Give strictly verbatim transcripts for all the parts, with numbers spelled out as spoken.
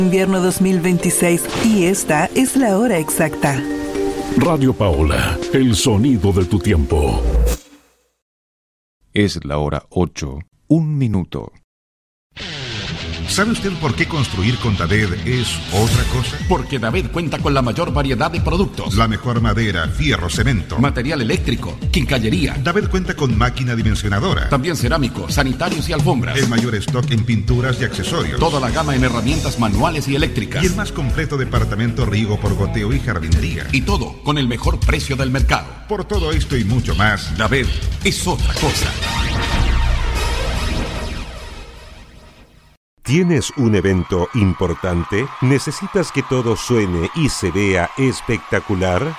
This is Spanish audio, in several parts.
Invierno dos mil veintiséis y esta es la hora exacta. Radio Paola, el sonido de tu tiempo. Es la hora ocho, un minuto. ¿Sabe usted por qué construir con David es otra cosa? Porque David cuenta con la mayor variedad de productos. La mejor madera, fierro, cemento, material eléctrico, quincallería. David cuenta con máquina dimensionadora. También cerámico, sanitarios y alfombras. El mayor stock en pinturas y accesorios. Toda la gama en herramientas manuales y eléctricas. Y el más completo departamento riego por goteo y jardinería. Y todo con el mejor precio del mercado. Por todo esto y mucho más, David es otra cosa. ¿Tienes un evento importante? ¿Necesitas que todo suene y se vea espectacular?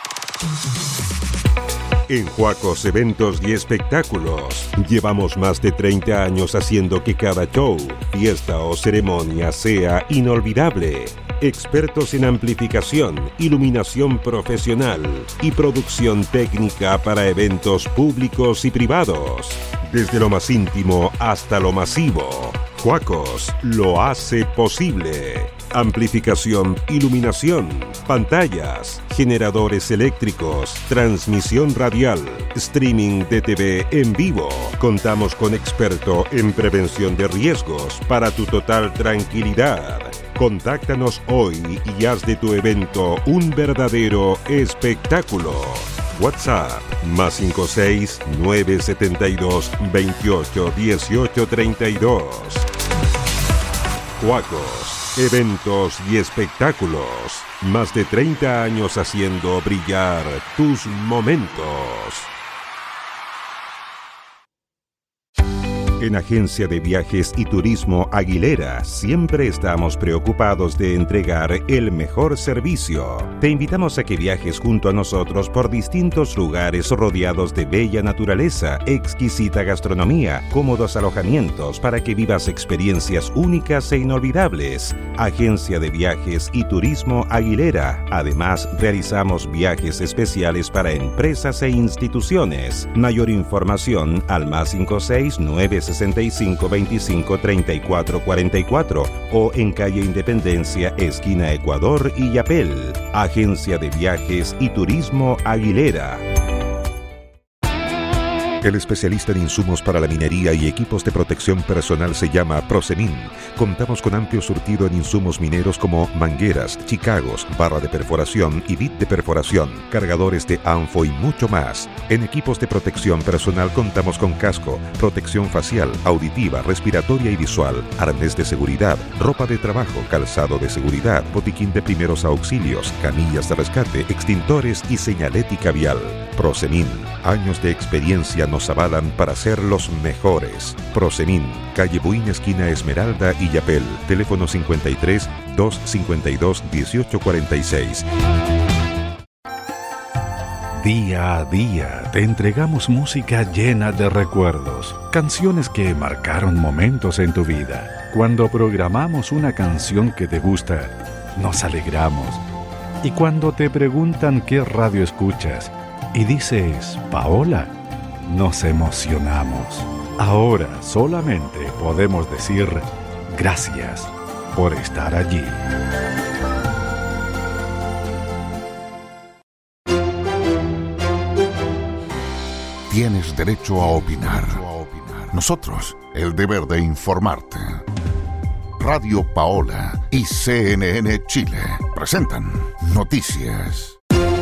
En Huacos Eventos y Espectáculos llevamos más de treinta años haciendo que cada show, fiesta o ceremonia sea inolvidable. Expertos en amplificación, iluminación profesional y producción técnica para eventos públicos y privados. Desde lo más íntimo hasta lo masivo, Huacos lo hace posible. Amplificación, iluminación, pantallas, generadores eléctricos, transmisión radial, streaming de T V en vivo. Contamos con experto en prevención de riesgos para tu total tranquilidad. Contáctanos hoy y haz de tu evento un verdadero espectáculo. WhatsApp más cinco seis nueve siete dos veintiocho dieciocho treinta y dos. Huacos, eventos y espectáculos. Más de treinta años haciendo brillar tus momentos. En Agencia de Viajes y Turismo Aguilera siempre estamos preocupados de entregar el mejor servicio. Te invitamos a que viajes junto a nosotros por distintos lugares rodeados de bella naturaleza, exquisita gastronomía, cómodos alojamientos para que vivas experiencias únicas e inolvidables. Agencia de Viajes y Turismo Aguilera. Además, realizamos viajes especiales para empresas e instituciones. Mayor información al más cinco seis nueve sesenta y cinco veinticinco treinta y cuatro cuarenta y cuatro o en calle Independencia, esquina Ecuador y Yapel. Agencia de Viajes y Turismo Aguilera. El especialista en insumos para la minería y equipos de protección personal se llama Prosemin. Contamos con amplio surtido en insumos mineros como mangueras, chicagos, barra de perforación y bit de perforación, cargadores de ANFO y mucho más. En equipos de protección personal contamos con casco, protección facial, auditiva, respiratoria y visual, arnés de seguridad, ropa de trabajo, calzado de seguridad, botiquín de primeros auxilios, camillas de rescate, extintores y señalética vial. Prosemin, años de experiencia nos avalan para ser los mejores. Prosemin, calle Buin, esquina Esmeralda y Yapel. Teléfono cincuenta y tres, doscientos cincuenta y dos, dieciocho cuarenta y seis. Día a día te entregamos música llena de recuerdos, canciones que marcaron momentos en tu vida. Cuando programamos una canción que te gusta, nos alegramos. Y cuando te preguntan qué radio escuchas y dices Paola, nos emocionamos. Ahora solamente podemos decir gracias por estar allí. Tienes derecho a opinar. Nosotros, el deber de informarte. Radio Paola y C N N Chile presentan Noticias.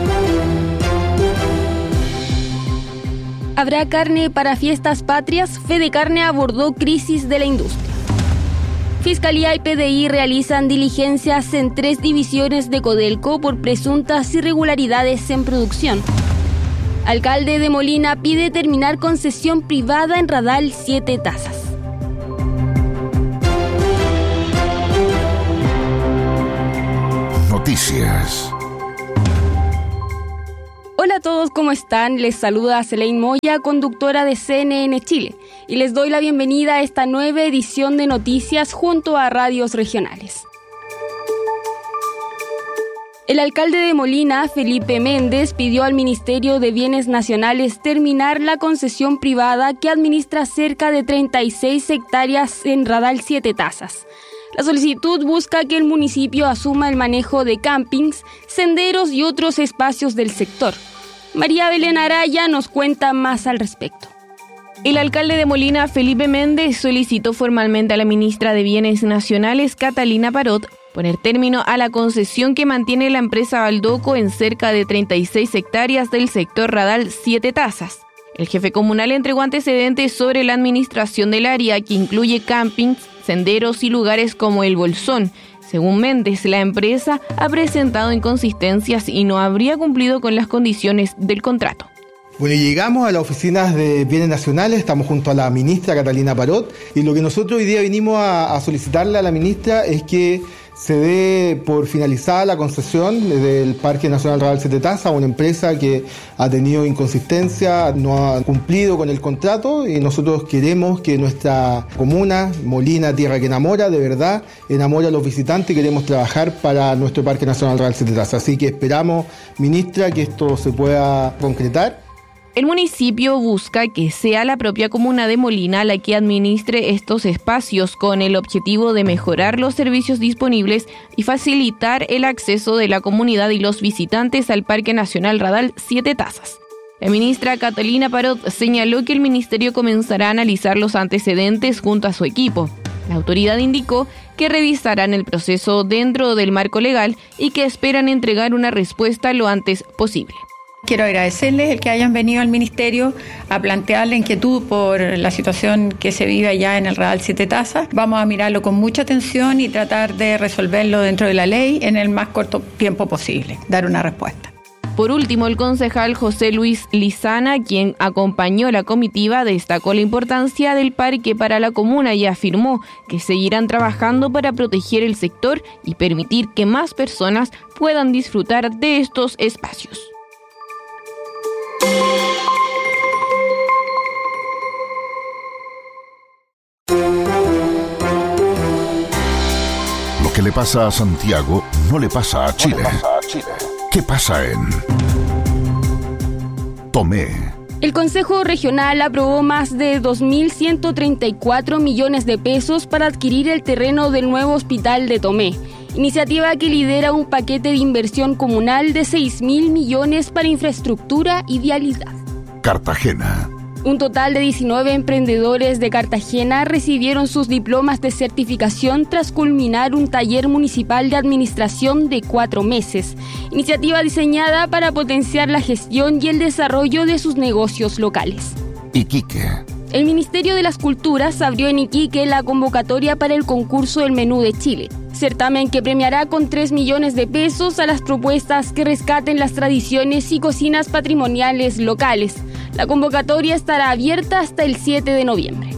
¿Habrá carne para fiestas patrias? Fede Carne abordó crisis de la industria. Fiscalía y P D I realizan diligencias en tres divisiones de Codelco por presuntas irregularidades en producción. Alcalde de Molina pide terminar concesión privada en Radal Siete Tazas. Noticias. Hola a todos, ¿cómo están? Les saluda Selene Moya, conductora de C N N Chile, y les doy la bienvenida a esta nueva edición de Noticias junto a radios regionales. El alcalde de Molina, Felipe Méndez, pidió al Ministerio de Bienes Nacionales terminar la concesión privada que administra cerca de treinta y seis hectáreas en Radal Siete Tazas. La solicitud busca que el municipio asuma el manejo de campings, senderos y otros espacios del sector. María Belén Araya nos cuenta más al respecto. El alcalde de Molina, Felipe Méndez, solicitó formalmente a la ministra de Bienes Nacionales, Catalina Parot, poner término a la concesión que mantiene la empresa Baldoco en cerca de treinta y seis hectáreas del sector Radal Siete Tazas. El jefe comunal entregó antecedentes sobre la administración del área, que incluye campings, senderos y lugares como el Bolsón. Según Méndez, la empresa ha presentado inconsistencias y no habría cumplido con las condiciones del contrato. Bueno, llegamos a las oficinas de Bienes Nacionales, estamos junto a la ministra Catalina Parot, y lo que nosotros hoy día vinimos a, a solicitarle a la ministra es que se dé por finalizada la concesión del Parque Nacional Radal Siete Tazas a una empresa que ha tenido inconsistencia, no ha cumplido con el contrato, y nosotros queremos que nuestra comuna, Molina, tierra que enamora, de verdad enamora a los visitantes, y queremos trabajar para nuestro Parque Nacional Radal Siete Tazas. Así que esperamos, ministra, que esto se pueda concretar. El municipio busca que sea la propia comuna de Molina la que administre estos espacios, con el objetivo de mejorar los servicios disponibles y facilitar el acceso de la comunidad y los visitantes al Parque Nacional Radal Siete Tazas. La ministra Catalina Parot señaló que el ministerio comenzará a analizar los antecedentes junto a su equipo. La autoridad indicó que revisarán el proceso dentro del marco legal y que esperan entregar una respuesta lo antes posible. Quiero agradecerles el que hayan venido al Ministerio a plantear la inquietud por la situación que se vive allá en el Radal Siete Tazas. Vamos a mirarlo con mucha atención y tratar de resolverlo dentro de la ley en el más corto tiempo posible, dar una respuesta. Por último, el concejal José Luis Lizana, quien acompañó a la comitiva, destacó la importancia del parque para la comuna y afirmó que seguirán trabajando para proteger el sector y permitir que más personas puedan disfrutar de estos espacios. Lo que le pasa a Santiago no le pasa a Chile. No le pasa a Chile. ¿Qué pasa en Tomé? El Consejo Regional aprobó más de dos mil ciento treinta y cuatro millones de pesos para adquirir el terreno del nuevo hospital de Tomé, iniciativa que lidera un paquete de inversión comunal de seis mil millones para infraestructura y vialidad. Cartagena. Un total de diecinueve emprendedores de Cartagena recibieron sus diplomas de certificación tras culminar un taller municipal de administración de cuatro meses, iniciativa diseñada para potenciar la gestión y el desarrollo de sus negocios locales. Iquique. El Ministerio de las Culturas abrió en Iquique la convocatoria para el concurso del Menú de Chile, certamen que premiará con tres millones de pesos a las propuestas que rescaten las tradiciones y cocinas patrimoniales locales. La convocatoria estará abierta hasta el siete de noviembre.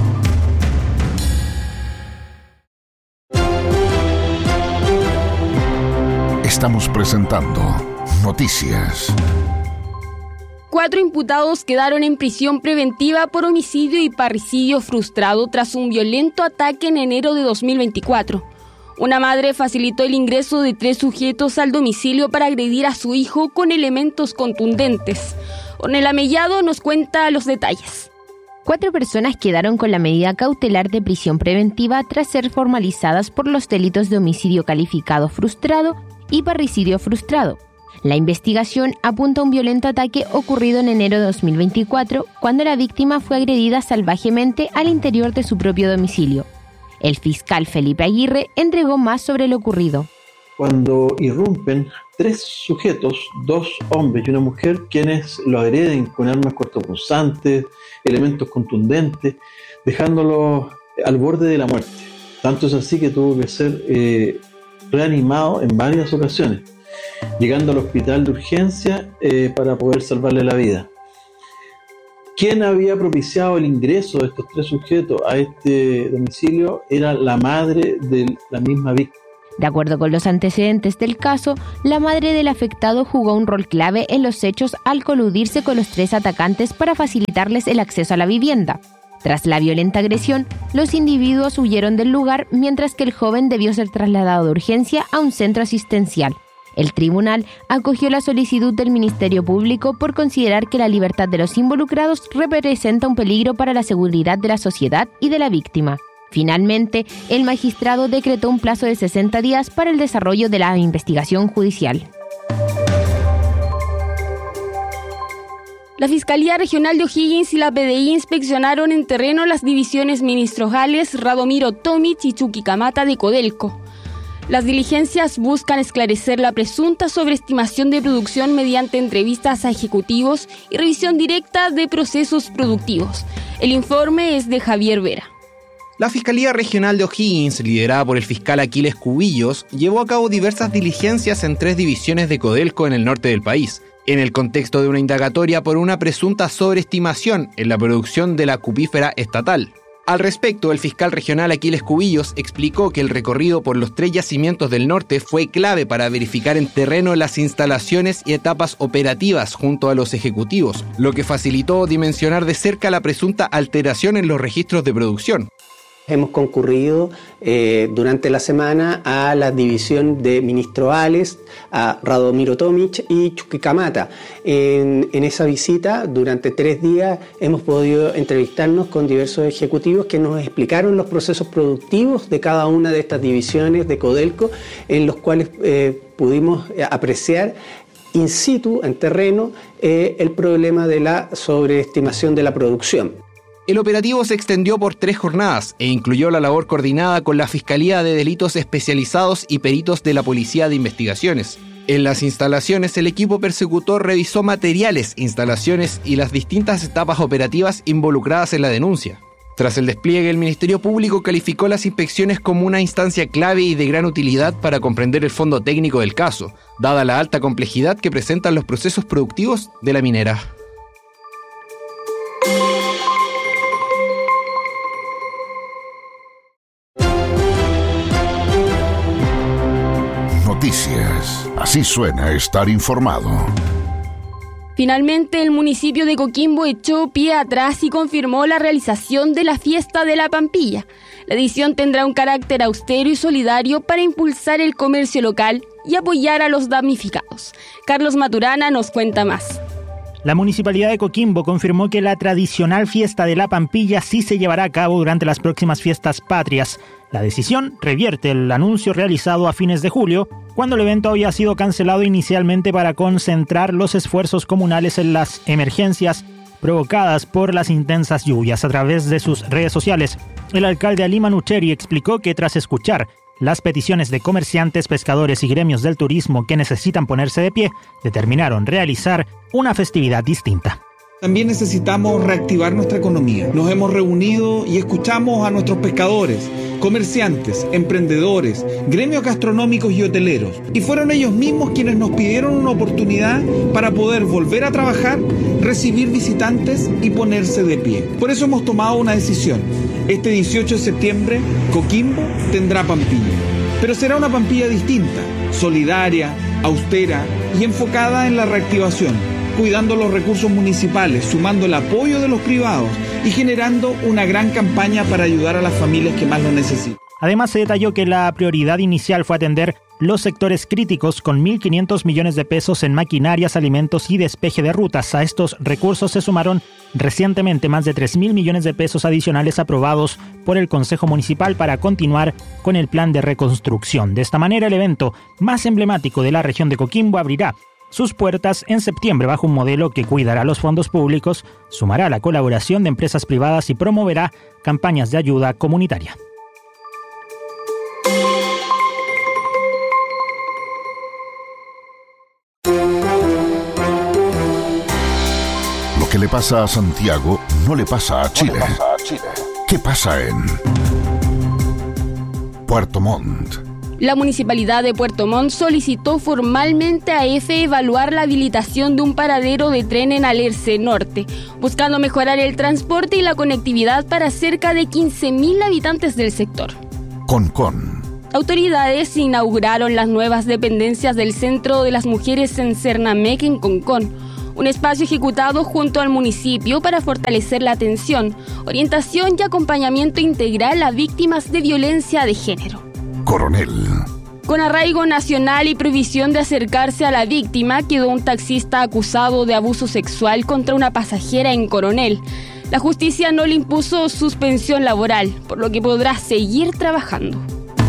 Estamos presentando Noticias. Cuatro imputados quedaron en prisión preventiva por homicidio y parricidio frustrado tras un violento ataque en enero de dos mil veinticuatro. Una madre facilitó el ingreso de tres sujetos al domicilio para agredir a su hijo con elementos contundentes. Ornella Mellado nos cuenta los detalles. Cuatro personas quedaron con la medida cautelar de prisión preventiva tras ser formalizadas por los delitos de homicidio calificado frustrado y parricidio frustrado. La investigación apunta a un violento ataque ocurrido en enero de dos mil veinticuatro, cuando la víctima fue agredida salvajemente al interior de su propio domicilio. El fiscal Felipe Aguirre entregó más sobre lo ocurrido. Cuando irrumpen tres sujetos, dos hombres y una mujer, quienes lo agreden con armas cortopunzantes, elementos contundentes, dejándolo al borde de la muerte. Tanto es así que tuvo que ser eh, reanimado en varias ocasiones, llegando al hospital de urgencia eh, para poder salvarle la vida. Quien había propiciado el ingreso de estos tres sujetos a este domicilio era la madre de la misma víctima. De acuerdo con los antecedentes del caso, la madre del afectado jugó un rol clave en los hechos al coludirse con los tres atacantes para facilitarles el acceso a la vivienda. Tras la violenta agresión, los individuos huyeron del lugar, mientras que el joven debió ser trasladado de urgencia a un centro asistencial. El tribunal acogió la solicitud del Ministerio Público por considerar que la libertad de los involucrados representa un peligro para la seguridad de la sociedad y de la víctima. Finalmente, el magistrado decretó un plazo de sesenta días para el desarrollo de la investigación judicial. La Fiscalía Regional de O'Higgins y la P D I inspeccionaron en terreno las divisiones ministrojales Radomiro Tomic y Chuquicamata de Codelco. Las diligencias buscan esclarecer la presunta sobreestimación de producción mediante entrevistas a ejecutivos y revisión directa de procesos productivos. El informe es de Javier Vera. La Fiscalía Regional de O'Higgins, liderada por el fiscal Aquiles Cubillos, llevó a cabo diversas diligencias en tres divisiones de Codelco en el norte del país, en el contexto de una indagatoria por una presunta sobreestimación en la producción de la cupífera estatal. Al respecto, el fiscal regional Aquiles Cubillos explicó que el recorrido por los tres yacimientos del norte fue clave para verificar en terreno las instalaciones y etapas operativas junto a los ejecutivos, lo que facilitó dimensionar de cerca la presunta alteración en los registros de producción. Hemos concurrido eh, durante la semana a la división de ministroales, a Radomiro Tomic y Chuquicamata. En, en esa visita, durante tres días, hemos podido entrevistarnos con diversos ejecutivos que nos explicaron los procesos productivos de cada una de estas divisiones de Codelco, en los cuales eh, pudimos apreciar in situ, en terreno, eh, el problema de la sobreestimación de la producción. El operativo se extendió por tres jornadas e incluyó la labor coordinada con la Fiscalía de Delitos Especializados y peritos de la Policía de Investigaciones. En las instalaciones, el equipo persecutor revisó materiales, instalaciones y las distintas etapas operativas involucradas en la denuncia. Tras el despliegue, el Ministerio Público calificó las inspecciones como una instancia clave y de gran utilidad para comprender el fondo técnico del caso, dada la alta complejidad que presentan los procesos productivos de la minera. Noticias. Así suena estar informado. Finalmente, el municipio de Coquimbo echó pie atrás y confirmó la realización de la Fiesta de la Pampilla. La edición tendrá un carácter austero y solidario para impulsar el comercio local y apoyar a los damnificados. Carlos Maturana nos cuenta más. La Municipalidad de Coquimbo confirmó que la tradicional Fiesta de la Pampilla sí se llevará a cabo durante las próximas fiestas patrias. La decisión revierte el anuncio realizado a fines de julio, cuando el evento había sido cancelado inicialmente para concentrar los esfuerzos comunales en las emergencias provocadas por las intensas lluvias. A través de sus redes sociales, el alcalde Ali Manucheri explicó que tras escuchar las peticiones de comerciantes, pescadores y gremios del turismo que necesitan ponerse de pie, determinaron realizar una festividad distinta. También necesitamos reactivar nuestra economía. Nos hemos reunido y escuchamos a nuestros pescadores, comerciantes, emprendedores, gremios gastronómicos y hoteleros. Y fueron ellos mismos quienes nos pidieron una oportunidad para poder volver a trabajar, recibir visitantes y ponerse de pie. Por eso hemos tomado una decisión. Este dieciocho de septiembre, Coquimbo tendrá Pampilla. Pero será una Pampilla distinta, solidaria, austera y enfocada en la reactivación, cuidando los recursos municipales, sumando el apoyo de los privados y generando una gran campaña para ayudar a las familias que más lo necesitan. Además, se detalló que la prioridad inicial fue atender los sectores críticos con mil quinientos millones de pesos en maquinarias, alimentos y despeje de rutas. A estos recursos se sumaron recientemente más de tres mil millones de pesos adicionales aprobados por el Consejo Municipal para continuar con el plan de reconstrucción. De esta manera, el evento más emblemático de la región de Coquimbo abrirá sus puertas en septiembre bajo un modelo que cuidará los fondos públicos, sumará la colaboración de empresas privadas y promoverá campañas de ayuda comunitaria. Lo que le pasa a Santiago no le pasa a Chile. No le pasa a Chile. ¿Qué pasa en Puerto Montt? La Municipalidad de Puerto Montt solicitó formalmente a E F E evaluar la habilitación de un paradero de tren en Alerce Norte, buscando mejorar el transporte y la conectividad para cerca de quince mil habitantes del sector. Concon. Autoridades inauguraron las nuevas dependencias del Centro de las Mujeres en Cernamec en Concón, un espacio ejecutado junto al municipio para fortalecer la atención, orientación y acompañamiento integral a víctimas de violencia de género. Coronel. Con arraigo nacional y prohibición de acercarse a la víctima, quedó un taxista acusado de abuso sexual contra una pasajera en Coronel. La justicia no le impuso suspensión laboral, por lo que podrá seguir trabajando.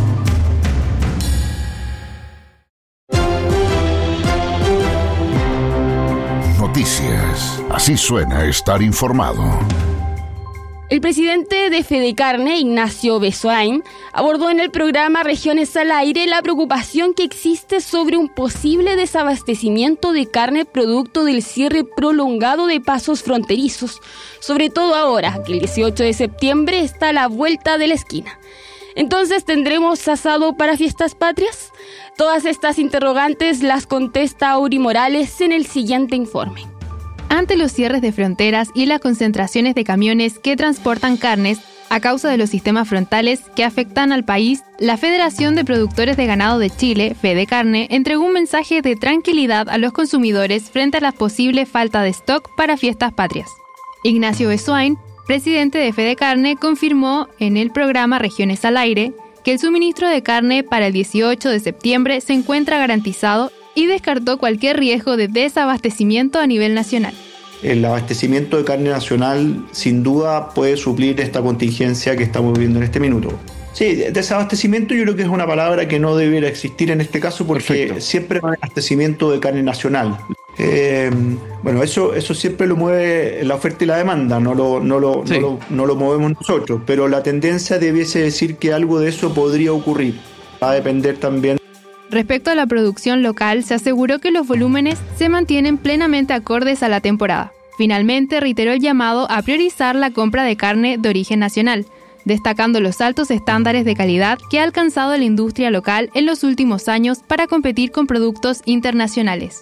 Noticias. Así suena estar informado. El presidente de Fedecarne, Ignacio Besoain, abordó en el programa Regiones al Aire la preocupación que existe sobre un posible desabastecimiento de carne producto del cierre prolongado de pasos fronterizos, sobre todo ahora que el dieciocho de septiembre está a la vuelta de la esquina. Entonces, ¿tendremos asado para fiestas patrias? Todas estas interrogantes las contesta Auri Morales en el siguiente informe. Ante los cierres de fronteras y las concentraciones de camiones que transportan carnes a causa de los sistemas frontales que afectan al país, la Federación de Productores de Ganado de Chile, Fedecarne, entregó un mensaje de tranquilidad a los consumidores frente a la posible falta de stock para fiestas patrias. Ignacio Besoain, presidente de Fedecarne, confirmó en el programa Regiones al Aire que el suministro de carne para el dieciocho de septiembre se encuentra garantizado y descartó cualquier riesgo de desabastecimiento a nivel nacional. El abastecimiento de carne nacional sin duda puede suplir esta contingencia que estamos viviendo en este minuto. Sí, desabastecimiento yo creo que es una palabra que no debiera existir en este caso porque Perfecto. Siempre hay abastecimiento de carne nacional. Eh, bueno, eso, eso siempre lo mueve la oferta y la demanda, no lo, no, lo, sí. no, lo, no lo movemos nosotros, pero la tendencia debiese decir que algo de eso podría ocurrir. Va a depender también. Respecto a la producción local, se aseguró que los volúmenes se mantienen plenamente acordes a la temporada. Finalmente, reiteró el llamado a priorizar la compra de carne de origen nacional, destacando los altos estándares de calidad que ha alcanzado la industria local en los últimos años para competir con productos internacionales.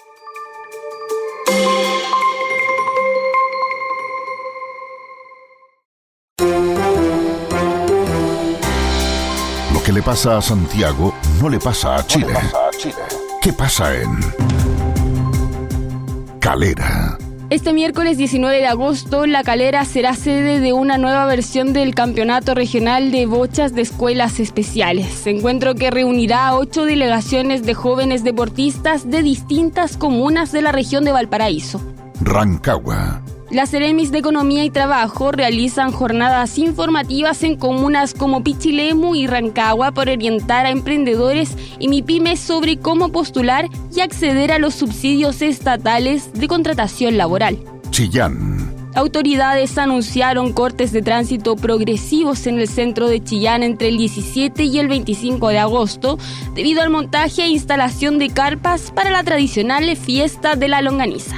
Lo que le pasa a Santiago no le pasa a Chile. No le pasa a Chile. ¿Qué pasa en Calera? Este miércoles diecinueve de agosto, La Calera será sede de una nueva versión del Campeonato Regional de Bochas de Escuelas Especiales. Encuentro que reunirá a ocho delegaciones de jóvenes deportistas de distintas comunas de la región de Valparaíso. Rancagua. Las Seremis de Economía y Trabajo realizan jornadas informativas en comunas como Pichilemu y Rancagua para orientar a emprendedores y MIPYMES sobre cómo postular y acceder a los subsidios estatales de contratación laboral. Chillán. Autoridades anunciaron cortes de tránsito progresivos en el centro de Chillán entre el diecisiete y el veinticinco de agosto debido al montaje e instalación de carpas para la tradicional fiesta de la longaniza.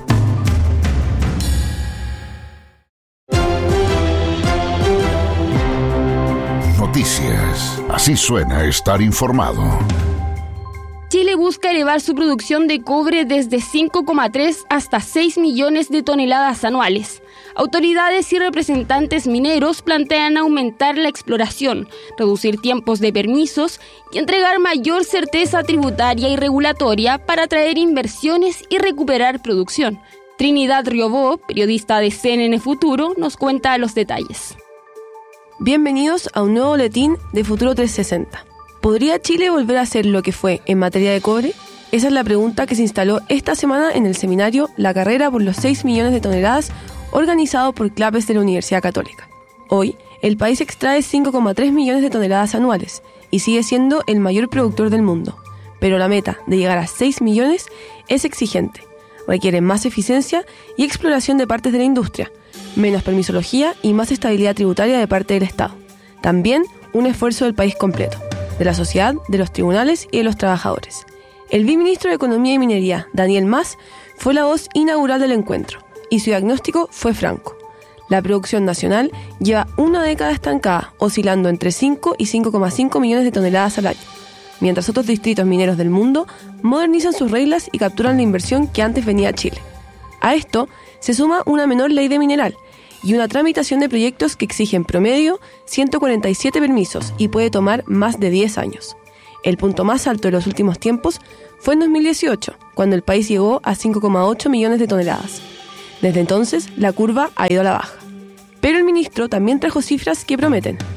Noticias. Así suena estar informado. Chile busca elevar su producción de cobre desde cinco coma tres hasta seis millones de toneladas anuales. Autoridades y representantes mineros plantean aumentar la exploración, reducir tiempos de permisos y entregar mayor certeza tributaria y regulatoria para atraer inversiones y recuperar producción. Trinidad Riobó, periodista de C N N Futuro, nos cuenta los detalles. Bienvenidos a un nuevo boletín de Futuro trescientos sesenta. ¿Podría Chile volver a ser lo que fue en materia de cobre? Esa es la pregunta que se instaló esta semana en el seminario La Carrera por los seis millones de toneladas organizado por CLAPES de la Universidad Católica. Hoy, el país extrae cinco coma tres millones de toneladas anuales y sigue siendo el mayor productor del mundo. Pero la meta de llegar a seis millones es exigente. Requiere más eficiencia y exploración de partes de la industria, menos permisología y más estabilidad tributaria de parte del Estado. También un esfuerzo del país completo, de la sociedad, de los tribunales y de los trabajadores. El viceministro de Economía y Minería, Daniel Mas, fue la voz inaugural del encuentro y su diagnóstico fue franco. La producción nacional lleva una década estancada, oscilando entre cinco y cinco coma cinco millones de toneladas al año, mientras otros distritos mineros del mundo modernizan sus reglas y capturan la inversión que antes venía a Chile. A esto se suma una menor ley de mineral y una tramitación de proyectos que exigen promedio ciento cuarenta y siete permisos y puede tomar más de diez años. El punto más alto de los últimos tiempos fue en dos mil dieciocho, cuando el país llegó a cinco coma ocho millones de toneladas. Desde entonces, la curva ha ido a la baja. Pero el ministro también trajo cifras que prometen.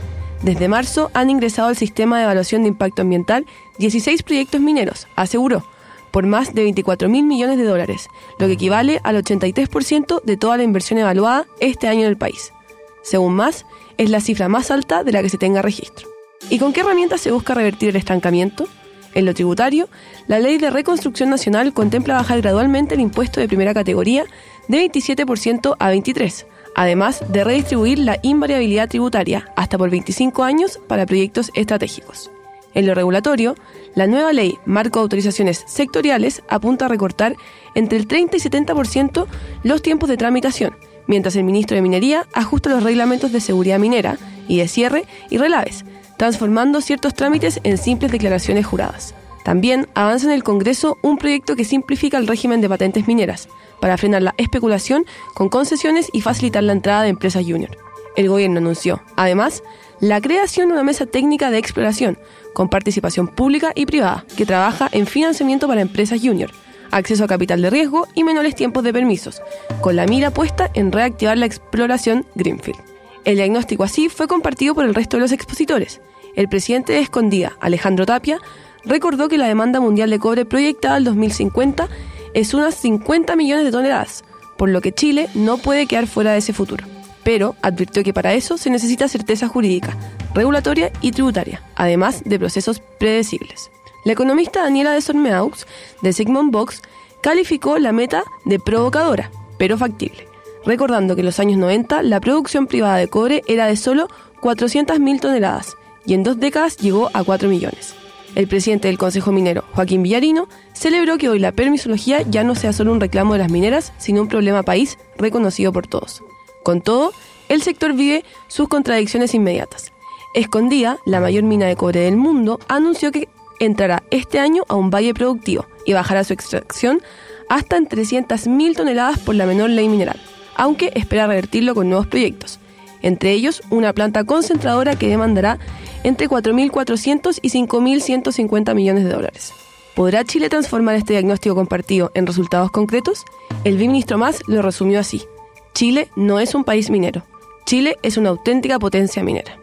Desde marzo han ingresado al sistema de evaluación de impacto ambiental dieciséis proyectos mineros, aseguró, por más de veinticuatro mil millones de dólares, lo que equivale al ochenta y tres por ciento de toda la inversión evaluada este año en el país. Según más, es la cifra más alta de la que se tenga registro. ¿Y con qué herramientas se busca revertir el estancamiento? En lo tributario, la Ley de Reconstrucción Nacional contempla bajar gradualmente el impuesto de primera categoría de veintisiete por ciento a veintitrés por ciento, además de redistribuir la invariabilidad tributaria hasta por veinticinco años para proyectos estratégicos. En lo regulatorio, la nueva ley Marco de Autorizaciones Sectoriales apunta a recortar entre el treinta y setenta por ciento los tiempos de tramitación, mientras el ministro de Minería ajusta los reglamentos de seguridad minera y de cierre y relaves, transformando ciertos trámites en simples declaraciones juradas. También avanza en el Congreso un proyecto que simplifica el régimen de patentes mineras, para frenar la especulación con concesiones y facilitar la entrada de empresas junior. El gobierno anunció, además, la creación de una mesa técnica de exploración, con participación pública y privada, que trabaja en financiamiento para empresas junior, acceso a capital de riesgo y menores tiempos de permisos, con la mira puesta en reactivar la exploración Greenfield. El diagnóstico así fue compartido por el resto de los expositores. El presidente de Escondida, Alejandro Tapia, recordó que la demanda mundial de cobre proyectada al dos mil cincuenta es unas cincuenta millones de toneladas, por lo que Chile no puede quedar fuera de ese futuro. Pero advirtió que para eso se necesita certeza jurídica, regulatoria y tributaria, además de procesos predecibles. La economista Daniela de Sormeaux, de Sigmund Box, calificó la meta de provocadora, pero factible, recordando que en los años noventa la producción privada de cobre era de solo cuatrocientas mil toneladas y en dos décadas llegó a cuatro millones. El presidente del Consejo Minero, Joaquín Villarino, celebró que hoy la permisología ya no sea solo un reclamo de las mineras, sino un problema país reconocido por todos. Con todo, el sector vive sus contradicciones inmediatas. Escondida, la mayor mina de cobre del mundo, anunció que entrará este año a un valle productivo y bajará su extracción hasta en trescientas mil toneladas por la menor ley mineral, aunque espera revertirlo con nuevos proyectos, entre ellos una planta concentradora que demandará entre cuatro mil cuatrocientos y cinco mil ciento cincuenta millones de dólares. ¿Podrá Chile transformar este diagnóstico compartido en resultados concretos? El viceministro Mas lo resumió así: Chile no es un país minero. Chile es una auténtica potencia minera.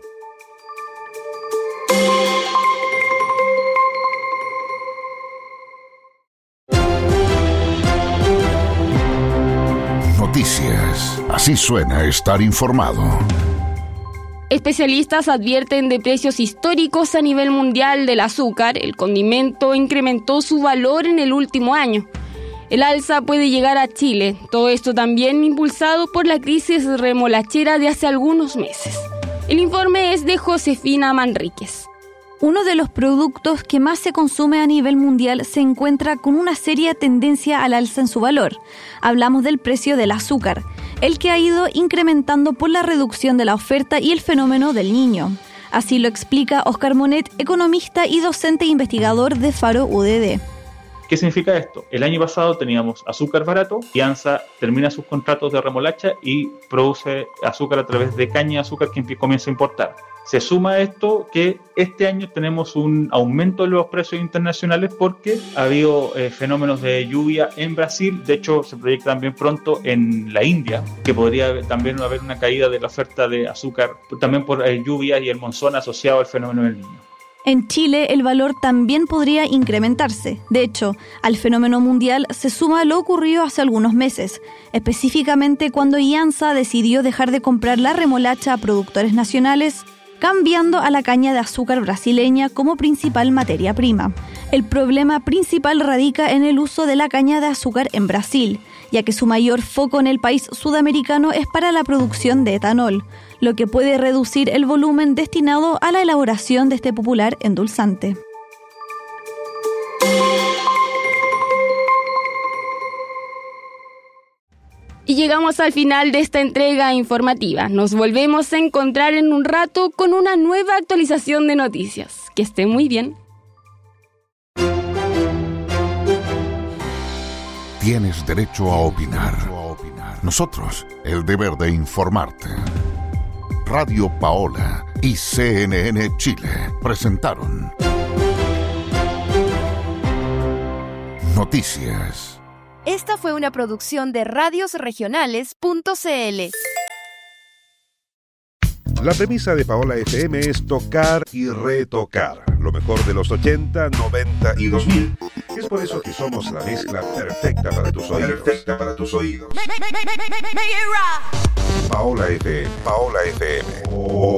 Noticias. Así suena estar informado. Especialistas advierten de precios históricos a nivel mundial del azúcar. El condimento incrementó su valor en el último año. El alza puede llegar a Chile, todo esto también impulsado por la crisis remolachera de hace algunos meses. El informe es de Josefina Manríquez. Uno de los productos que más se consume a nivel mundial se encuentra con una seria tendencia al alza en su valor. Hablamos del precio del azúcar, el que ha ido incrementando por la reducción de la oferta y el fenómeno del Niño. Así lo explica Oscar Monet, economista y docente e investigador de Faro U D D. ¿Qué significa esto? El año pasado teníamos azúcar barato y ANSA termina sus contratos de remolacha y produce azúcar a través de caña de azúcar que comienza a importar. Se suma a esto que este año tenemos un aumento de los precios internacionales porque ha habido eh, fenómenos de lluvia en Brasil. De hecho, se proyecta también pronto en la India, que podría también haber una caída de la oferta de azúcar, también por eh, lluvias y el monzón asociado al fenómeno del Niño. En Chile, el valor también podría incrementarse. De hecho, al fenómeno mundial se suma lo ocurrido hace algunos meses, específicamente cuando IANSA decidió dejar de comprar la remolacha a productores nacionales, cambiando a la caña de azúcar brasileña como principal materia prima. El problema principal radica en el uso de la caña de azúcar en Brasil, ya que su mayor foco en el país sudamericano es para la producción de etanol, lo que puede reducir el volumen destinado a la elaboración de este popular endulzante. Y llegamos al final de esta entrega informativa. Nos volvemos a encontrar en un rato con una nueva actualización de noticias. Que esté muy bien. Tienes derecho a opinar. Nosotros, el deber de informarte. Radio Paola y C N N Chile presentaron Noticias. Esta fue una producción de radios regionales punto c l. La premisa de Paola F M es tocar y retocar lo mejor de los ochenta, noventa y dos mil. Es por eso que somos la mezcla perfecta para tus oídos. Perfecta para tus oídos. Paola F M. Paola F M. Oh.